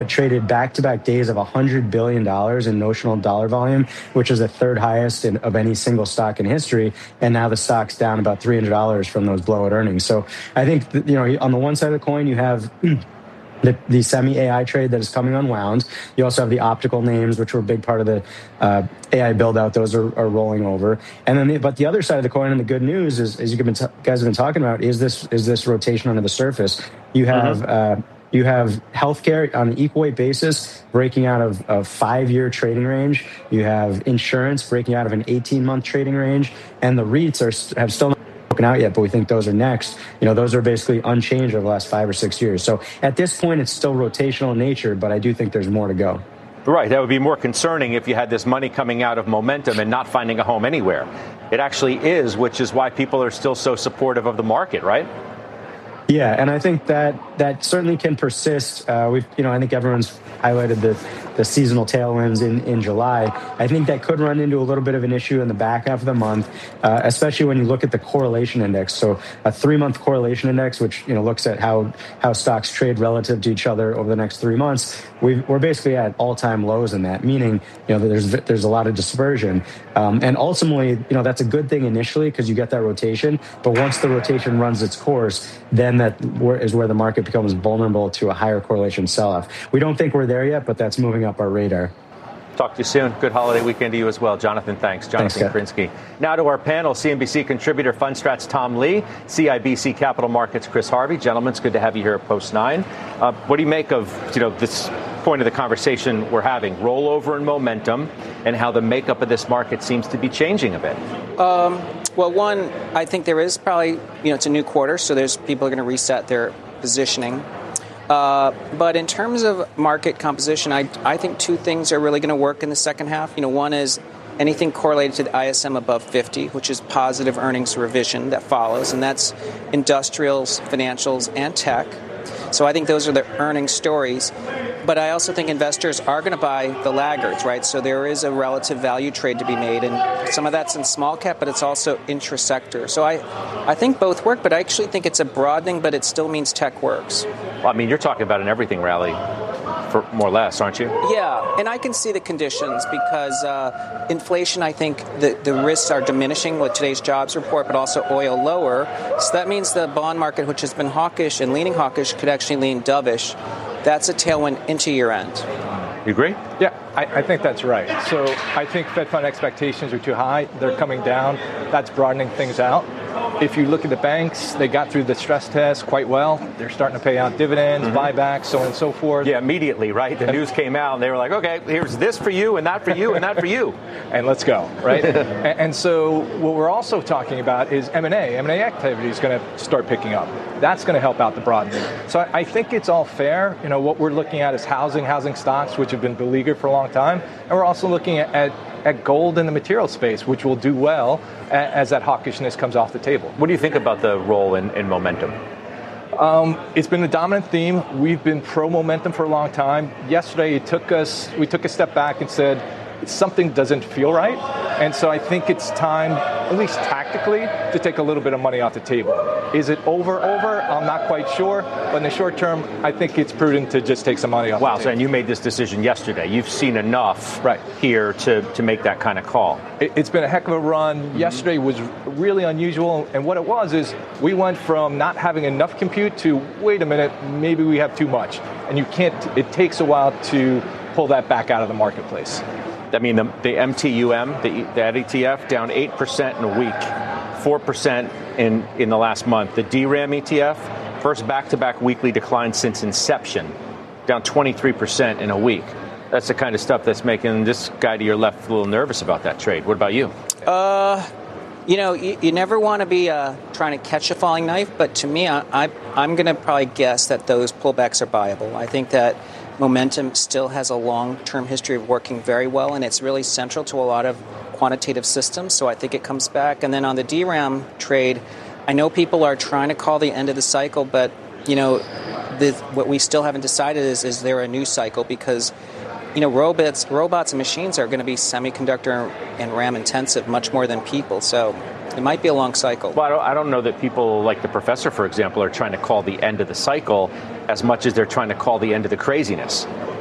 traded back-to-back days of $100 billion in notional dollar volume, which is the third highest of any single stock in history. And now the stock's down about $300 from those blowout earnings. So I think, on the one side of the coin, you have the semi-AI trade that is coming unwound. You also have the optical names, which were a big part of the AI build-out. Those are rolling over. And then, but the other side of the coin, and the good news is, as you guys have been talking about, is this rotation under the surface. You have you have healthcare on an equal weight basis breaking out of a 5-year trading range. You have insurance breaking out of an 18-month trading range, and the REITs have still not broken out yet, but we think those are next. Those are basically unchanged over the last 5 or 6 years. So at this point, it's still rotational in nature, but I do think there's more to go. Right. That would be more concerning if you had this money coming out of momentum and not finding a home anywhere. It actually is, which is why people are still so supportive of the market, right? Yeah, and I think that certainly can persist. I think everyone's highlighted the seasonal tailwinds in July. I think that could run into a little bit of an issue in the back half of the month, especially when you look at the correlation index. So a 3-month correlation index, which looks at how stocks trade relative to each other over the next 3 months. We're basically at all-time lows in that, meaning there's a lot of dispersion, and ultimately that's a good thing initially because you get that rotation. But once the rotation runs its course, then that is where the market becomes vulnerable to a higher correlation sell-off. We don't think we're there yet, but that's moving up our radar. Talk to you soon. Good holiday weekend to you as well. Jonathan, thanks. Jonathan Krinsky. Now to our panel, CNBC contributor Fundstrat's Tom Lee, CIBC Capital Markets Chris Harvey. Gentlemen, it's good to have you here at Post 9. What do you make of this point of the conversation we're having, rollover and momentum, and how the makeup of this market seems to be changing a bit? Well, one, I think there is probably, it's a new quarter, so there's people are going to reset their positioning. But in terms of market composition, I think two things are really going to work in the second half. One is anything correlated to the ISM above 50, which is positive earnings revision that follows, and that's industrials, financials, and tech. So I think those are the earnings stories. But I also think investors are going to buy the laggards, right? So there is a relative value trade to be made, and some of that's in small cap, but it's also intra-sector. So I think both work, but I actually think it's a broadening, but it still means tech works. Well, you're talking about an everything rally, for more or less, aren't you? Yeah, and I can see the conditions because inflation, I think the risks are diminishing with today's jobs report, but also oil lower. So that means the bond market, which has been hawkish and leaning hawkish, could actually lean dovish. That's a tailwind into year end. You agree? Yeah, I think that's right. So I think Fed fund expectations are too high. They're coming down. That's broadening things out. If you look at the banks, they got through the stress test quite well. They're starting to pay out dividends, buybacks, so on and so forth. Yeah, immediately, right? The news came out, and they were like, okay, here's this for you, and that for you, and that for you. And let's go, right? And so what we're also talking about is M&A. M&A activity is going to start picking up. That's going to help out the broadening. So I think it's all fair. What we're looking at is housing stocks, which have been beleaguered for a long time. And we're also looking at gold in the material space, which will do well as that hawkishness comes off the table. What do you think about the role in momentum? It's been the dominant theme. We've been pro-momentum for a long time. Yesterday, we took a step back and said, something doesn't feel right. And so I think it's time, at least tactically, to take a little bit of money off the table. Is it over? I'm not quite sure. But in the short term, I think it's prudent to just take some money off the table. Wow, so and you made this decision yesterday. You've seen enough here to make that kind of call. It's been a heck of a run. Yesterday was really unusual. And what it was is we went from not having enough compute to, wait a minute, maybe we have too much. And it takes a while to pull that back out of the marketplace. The MTUM, that ETF, down 8% in a week, 4% in the last month. The DRAM ETF, first back-to-back weekly decline since inception, down 23% in a week. That's the kind of stuff that's making this guy to your left a little nervous about that trade. What about you? You never want to be trying to catch a falling knife, but to me, I'm going to probably guess that those pullbacks are buyable. I think that momentum still has a long-term history of working very well, and it's really central to a lot of quantitative systems, so I think it comes back. And then on the DRAM trade, I know people are trying to call the end of the cycle, but, what we still haven't decided is there a new cycle? Because robots and machines are going to be semiconductor and RAM intensive much more than people. So it might be a long cycle. Well, I don't know that people like the professor, for example, are trying to call the end of the cycle as much as they're trying to call the end of the craziness.